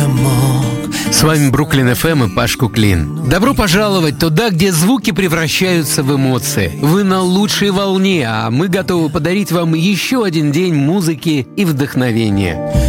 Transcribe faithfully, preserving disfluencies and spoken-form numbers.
я мог. С вами Бруклин эф эм и Паш Куклин. Добро пожаловать туда, где звуки превращаются в эмоции. Вы на лучшей волне, а мы готовы подарить вам еще один день музыки и вдохновения.